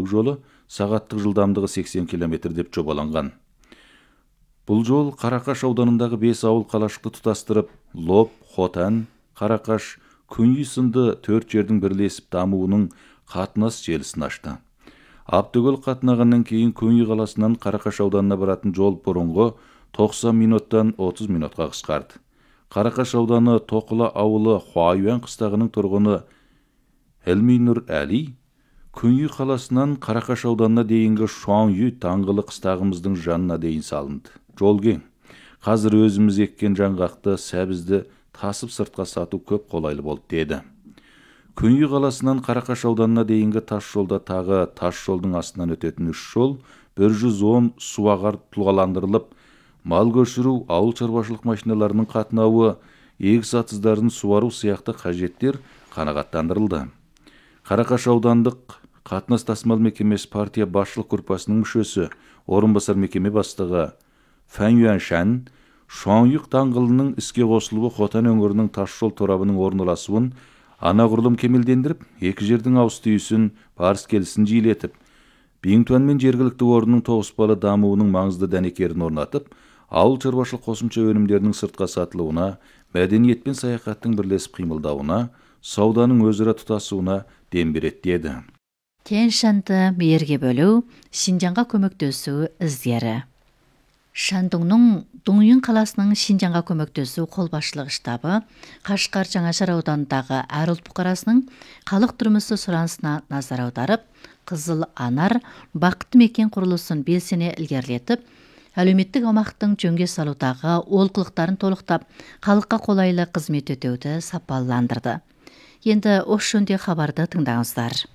көлік жолы сағаттық жылдамдығы 80 км деп жобаланған. Бұл жол Қарақаш ауданындағы 5 ауыл қалашықты тұтастырып, Лоп, Хотан, Қарақаш, Күнүй сынды 4 жердің бірлесіп дамуының қатынас желісін ашты. Аптөгөл қатынағаннан кейін Күнүй қаласынан Қарақаш ауданына баратын жол бұрынғы 90 минуттан 30 минутқа қысқарды. Қарақаш ауданы Тоқыла ауылы Хуайуан қыстағының тұрғыны Элминур Әли Күнүй қаласынан Қарақаш ауданына дейінгі Шуанүй таңғылы қыстағымыздың жанына дейін салынды. Жол кең. Қазір өзіміз еккен жаңғақты, сәбізді тасып сыртқа сату көп қолайлы болды деді. Күнүй қаласынан Қарақаш ауданына дейінгі тас жолда тағы тас жолдың астынан өтетін 3 жол 110 суағар тұлғаландырылып, мал көшіру, ауыл шаруашылық машиналарының қатынауы, егіс атыздарын суару сияқты қажеттер қанағаттандырылды. Қарақаш аудандық қатынас тасымал мекемесі партия басшылық группасының мүшесі, орынбасар мекеме бастығы Фан Юаншан Шуанюк даңғылының іске қосылуы Хотан өңірінің тасжол торабының орналасуын анағұрлым кемелдендіріп, екі жердің ауыс-түйісін, барыс-келісін жиілетіп, Биңтуан мен жергілікті орынның тоғыспалы дамуының маңызды дәнекерін орнатып, ауыл шаруашылық қосымша өнімдерінің сыртқа сатылуына, мәдениет пен саяхаттың бірлесіп қимылдауына, сауданың өзара тұтасуына дем береді деді. Тянь-Шанды мерге бөлу, Шинжаңға көмектесу іздері. Шандыңның Доңйың қаласының Шинжаңға көмектесу қолбасшылығы штабы Қашқар Жаңашар ауданындағы әр ұлт бұқарасының халық тұрмысы сұранысына назар аударып, Қызыл Анар бақытты мекен құрылысын белсене ілгерілетіп, әлеуметтік аумақтың жөнге салудағы олқылықтарын толықтап, халыққа қолайлы қызмет өтеуді сапаландырды. Енді осы жөнде хабарды тыңдаңыздар.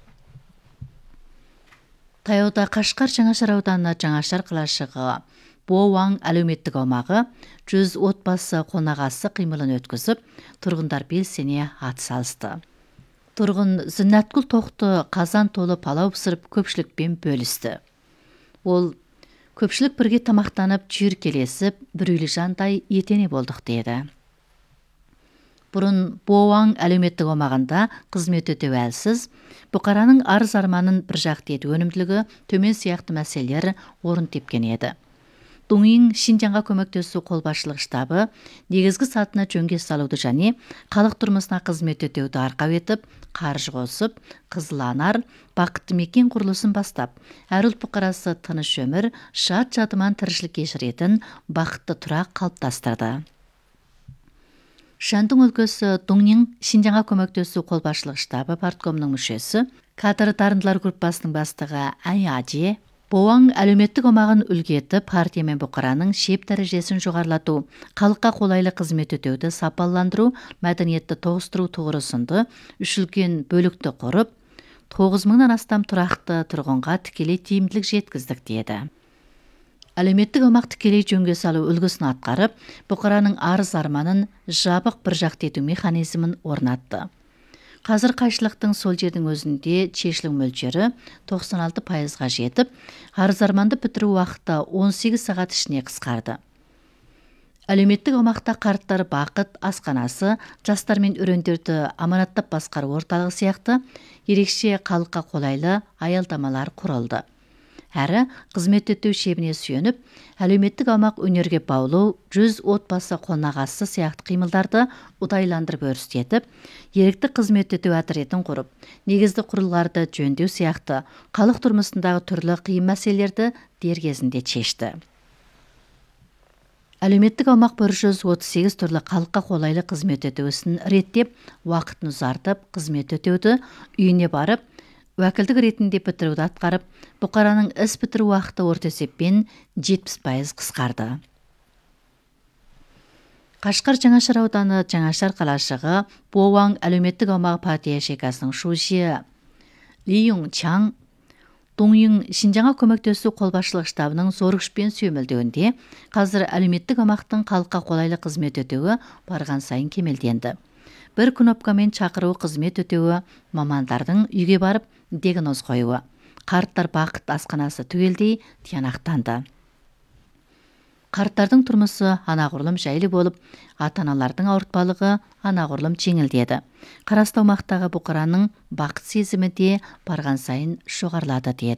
Таяуда Қашқар Жаңашар ауданы Жаңашар қалашығы Боуаң әлеуметтік аумағы 100 отбасы қонағасы қимылын өткізіп, тұрғындар белсене атсалысты. Тұрғын Зіннәткүл тоқты қазан толы палау пісіріп көпшілікпен бөлісті. Ол көпшілік бірге тамақтанып, жүйіркелесіп, бір үйлі жандай етене болдық деді. Бұрын Боуаң әлеуметтік аумағында қызмет өтеу әлсіз, бұқараның арыз-арманын бір жақты ету өнімділігі төмен сияқты мәселелер орын тепкен еді. Доңйың Шинжаңға көмектесу қолбасшылық штабы негізгі сатыны жөнге салуды және халық тұрмысына қызмет өтеуді арқау етіп, қаржы қосып, Қызыл Анар бақытты мекен құрылысын бастап, әр ұлт бұқарасы тыныш өмір, шат-шадыман тіршілік кешіретін бақытты тұрақ қалыптастырды. Шандың өлкесі Доңйың Шинжаңға көмектесу қолбасшылық штабы парткомының мүшесі, кадр дарындылар группасының бастығы Аяже Боуаң әлеуметтік аумағын үлгетіп, партия мен бұқараның шеп дәрежесін жоғарылату, халыққа қолайлы қызмет өтеуді сапаландыру, мәдениетті тоғыстыру тұғырысынды үш үлкен бөлікті құрып, 9000-нан астам тұрақты тұрғынға тікелей тиімділік жеткіздік деді. Әлеуметтік аумақ тікелей жөнге салу үлгісін атқарып, бұқараның арыз-арманын жабық бір жақты ету механизмін орнатты. Қазір қайшылықтың сол жердің өзінде шешілу мөлшері 96%-ға жетіп, арыз-арманды бітіру уақыты 18 сағат ішіне қысқарды. Әлеуметтік аумақта қарттар бақыт асханасы, жастар мен өрендерді аманаттап басқару орталығы сияқты ерекше халыққа қолайлы аялдамалар құрылды. Әрі қызмет өтеу шебіне сүйеніп, әлеуметтік аумақ өнерге баулу, 100 отбасы қонағасы сияқты қимылдарды ұдайландырып өрістетіп, ерікті қызмет өтеу әдіретін құрып, негізді құрылғарды жөндеу сияқты халық тұрмысындағы түрлі қиын мәселелерді дер кезінде шешті. Әлеуметтік аумақ 138 түрлі халыққа қолайлы қызмет өтеу ісін реттеп, уақытын ұзартып, қызмет өтеуді үйіне барып, уәкілдік ретінде бітіруді атқарып, бұқараның іс бітіру уақыты орта есеппен 70% қысқарды. Қашқар Жаңашар ауданы Жаңашар қалашығы Боуаң әлеуметтік аумағы партия шекасының шуши Ли Юңчаң Доңйың Шинжаңға көмектесу қолбасшылық штабының зор күшпен сүйемелдеуінде қазір әлеуметтік аумақтың халыққа қолайлы қызмет өтеуі барған сайын кемелденді. Бір кнопкамен шақыру қызмет өтеуі, мамандардың үйге барып диагноз қоюы, қарттар бақыт асханасы түгелдей тиянақтанды. Қарттардың тұрмысы анағұрлым жайлы болып, ата-аналардың ауыртпалығы анағұрлым жеңілдеді. Қарасты аумақтағы бұқараның бақыт сезімі де барған сайын жоғарылады деді.